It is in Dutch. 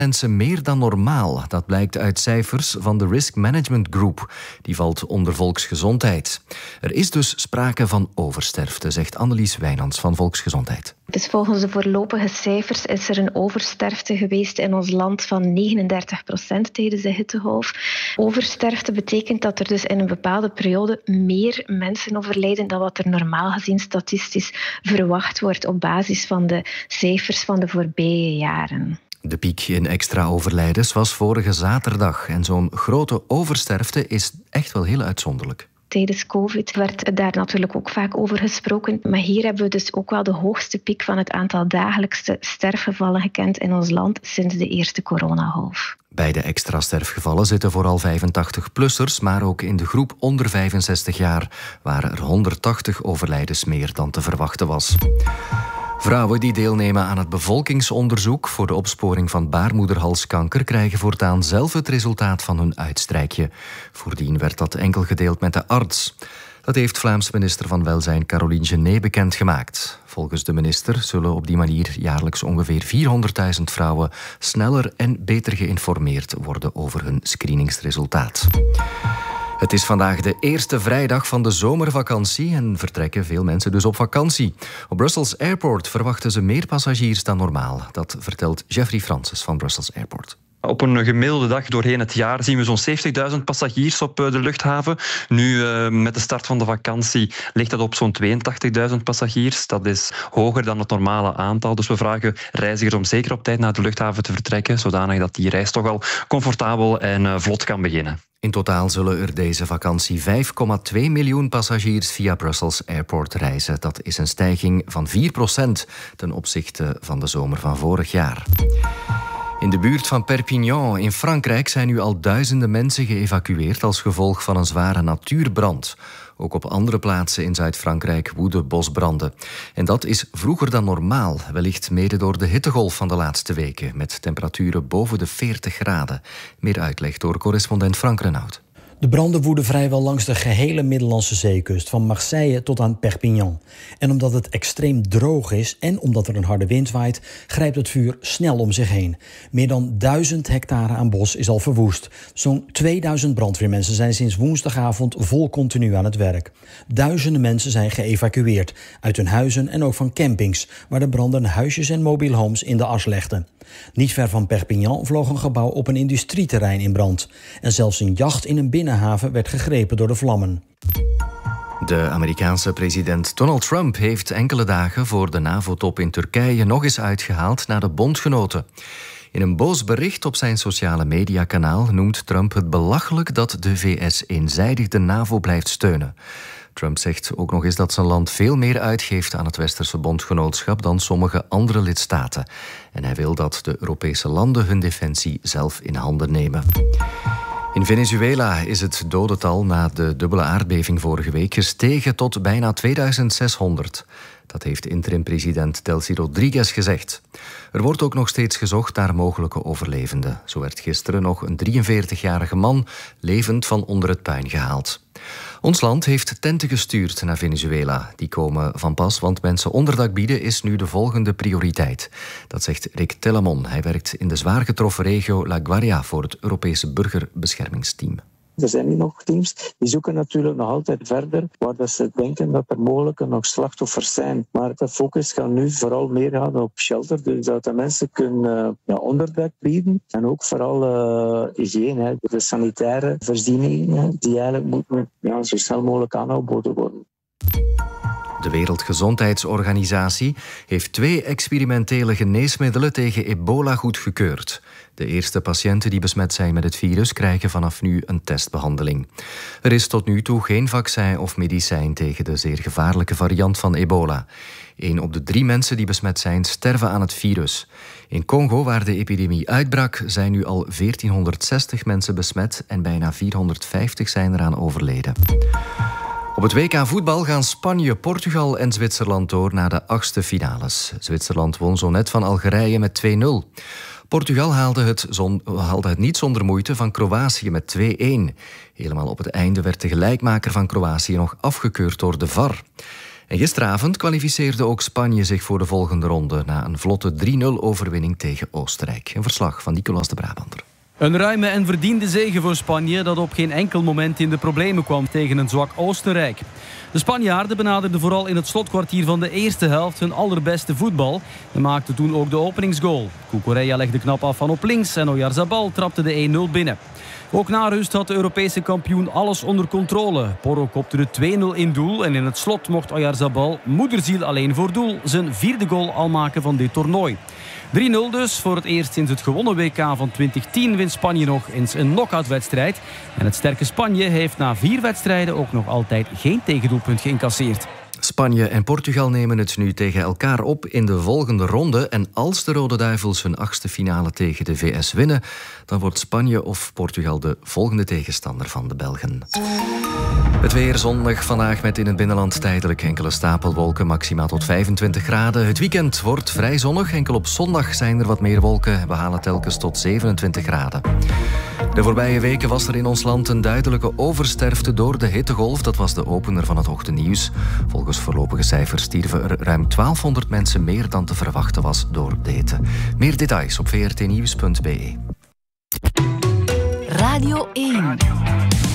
mensen meer dan normaal. Dat blijkt uit cijfers van de Risk Management Group. Die valt onder volksgezondheid. Er is dus sprake van oversterfte, zegt Annelies Wijnands van Volksgezondheid. Dus volgens de voorlopige cijfers is er een oversterfte geweest in ons land van 39% tijdens de hittegolf. Oversterfte betekent dat er dus in een bepaalde periode meer mensen overlijden dan wat er normaal gezien statistisch verwacht wordt op basis van de cijfers van de voorbije jaren. De piek in extra overlijdens was vorige zaterdag en zo'n grote oversterfte is echt wel heel uitzonderlijk. Tijdens COVID werd daar natuurlijk ook vaak over gesproken. Maar hier hebben we dus ook wel de hoogste piek van het aantal dagelijkse sterfgevallen gekend in ons land sinds de eerste coronagolf. Bij de extra sterfgevallen zitten vooral 85-plussers, maar ook in de groep onder 65 jaar waren er 180 overlijdens meer dan te verwachten was. Vrouwen die deelnemen aan het bevolkingsonderzoek voor de opsporing van baarmoederhalskanker krijgen voortaan zelf het resultaat van hun uitstrijkje. Voordien werd dat enkel gedeeld met de arts. Dat heeft Vlaams minister van Welzijn Caroline Genet bekendgemaakt. Volgens de minister zullen op die manier jaarlijks ongeveer 400.000 vrouwen sneller en beter geïnformeerd worden over hun screeningsresultaat. Het is vandaag de eerste vrijdag van de zomervakantie en vertrekken veel mensen dus op vakantie. Op Brussels Airport verwachten ze meer passagiers dan normaal. Dat vertelt Jeffrey Francis van Brussels Airport. Op een gemiddelde dag doorheen het jaar zien we zo'n 70.000 passagiers op de luchthaven. Nu, met de start van de vakantie, ligt dat op zo'n 82.000 passagiers. Dat is hoger dan het normale aantal. Dus we vragen reizigers om zeker op tijd naar de luchthaven te vertrekken, zodanig dat die reis toch wel comfortabel en vlot kan beginnen. In totaal zullen er deze vakantie 5,2 miljoen passagiers via Brussels Airport reizen. Dat is een stijging van 4% ten opzichte van de zomer van vorig jaar. In de buurt van Perpignan in Frankrijk zijn nu al duizenden mensen geëvacueerd als gevolg van een zware natuurbrand. Ook op andere plaatsen in Zuid-Frankrijk woeden bosbranden. En dat is vroeger dan normaal, wellicht mede door de hittegolf van de laatste weken, met temperaturen boven de 40 graden. Meer uitleg door correspondent Frank Renaud. De branden woeden vrijwel langs de gehele Middellandse zeekust, van Marseille tot aan Perpignan. En omdat het extreem droog is en omdat er een harde wind waait, grijpt het vuur snel om zich heen. Meer dan 1000 hectare aan bos is al verwoest. Zo'n 2000 brandweermensen zijn sinds woensdagavond vol continu aan het werk. Duizenden mensen zijn geëvacueerd uit hun huizen en ook van campings, waar de branden huisjes en mobile homes in de as legden. Niet ver van Perpignan vloog een gebouw op een industrieterrein in brand. En zelfs een jacht in een binnenhaven werd gegrepen door de vlammen. De Amerikaanse president Donald Trump heeft enkele dagen voor de NAVO-top in Turkije nog eens uitgehaald naar de bondgenoten. In een boos bericht op zijn sociale mediakanaal noemt Trump het belachelijk dat de VS eenzijdig de NAVO blijft steunen. Trump zegt ook nog eens dat zijn land veel meer uitgeeft aan het Westerse bondgenootschap dan sommige andere lidstaten. En hij wil dat de Europese landen hun defensie zelf in handen nemen. In Venezuela is het dodental na de dubbele aardbeving vorige week gestegen tot bijna 2600. Dat heeft interim-president Delcy Rodriguez gezegd. Er wordt ook nog steeds gezocht naar mogelijke overlevenden. Zo werd gisteren nog een 43-jarige man levend van onder het puin gehaald. Ons land heeft tenten gestuurd naar Venezuela. Die komen van pas, want mensen onderdak bieden is nu de volgende prioriteit. Dat zegt Rick Telamon. Hij werkt in de zwaar getroffen regio La Guaira voor het Europese burgerbeschermingsteam. Er zijn nu nog teams die zoeken natuurlijk nog altijd verder, waar dat ze denken dat er mogelijk nog slachtoffers zijn. Maar de focus gaat nu vooral meer gaan op shelter, dus dat de mensen kunnen onderdak bieden. En ook vooral hygiëne, de sanitaire voorzieningen die eigenlijk moeten zo snel mogelijk aangeboden worden. De Wereldgezondheidsorganisatie heeft 2 experimentele geneesmiddelen tegen ebola goedgekeurd. De eerste patiënten die besmet zijn met het virus krijgen vanaf nu een testbehandeling. Er is tot nu toe geen vaccin of medicijn tegen de zeer gevaarlijke variant van ebola. 1 op de 3 mensen die besmet zijn sterven aan het virus. In Congo, waar de epidemie uitbrak, zijn nu al 1460 mensen besmet en bijna 450 zijn eraan overleden. Op het WK voetbal gaan Spanje, Portugal en Zwitserland door naar de 8e finales. Zwitserland won zo net van Algerije met 2-0. Portugal haalde het niet zonder moeite van Kroatië met 2-1. Helemaal op het einde werd de gelijkmaker van Kroatië nog afgekeurd door de VAR. En gisteravond kwalificeerde ook Spanje zich voor de volgende ronde na een vlotte 3-0-overwinning tegen Oostenrijk. Een verslag van Nicolas de Brabander. Een ruime en verdiende zege voor Spanje dat op geen enkel moment in de problemen kwam tegen een zwak Oostenrijk. De Spanjaarden benaderden vooral in het slotkwartier van de eerste helft hun allerbeste voetbal en maakten toen ook de openingsgoal. Cucurella legde knap af van op links en Oyarzabal trapte de 1-0 binnen. Ook na rust had de Europese kampioen alles onder controle. Porro kopte de 2-0 in doel en in het slot mocht Oyarzabal, moederziel alleen voor doel, zijn 4e goal al maken van dit toernooi. 3-0 dus. Voor het eerst sinds het gewonnen WK van 2010 wint Spanje nog eens een knock-outwedstrijd. En het sterke Spanje heeft na 4 wedstrijden ook nog altijd geen tegendoelpunt geïncasseerd. Spanje en Portugal nemen het nu tegen elkaar op in de volgende ronde. En als de Rode Duivels hun 8e finale tegen de VS winnen, dan wordt Spanje of Portugal de volgende tegenstander van de Belgen. Het weer zonnig vandaag met in het binnenland tijdelijk enkele stapelwolken, maximaal tot 25 graden. Het weekend wordt vrij zonnig, enkel op zondag zijn er wat meer wolken. We halen telkens tot 27 graden. De voorbije weken was er in ons land een duidelijke oversterfte door de hittegolf. Dat was de opener van het ochtendnieuws. Volgens voorlopige cijfers stierven er ruim 1200 mensen meer dan te verwachten was door de hitte. Meer details op vrtnieuws.be. Radio 1.